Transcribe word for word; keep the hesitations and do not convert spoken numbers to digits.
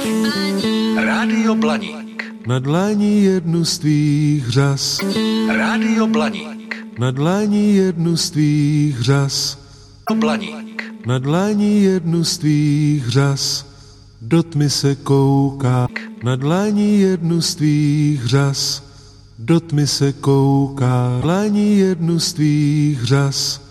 Rádio Blaník. Na dlani jednu z tvých řas. Rádio Blaník. Na dlani jednu z tvých řas. Blaník. Na dlani jednu z tvých řas. Do tmy se kouká. Na dlani jednu z tvých řas. Do tmy se kouká. Dlani jednu z tvých řas.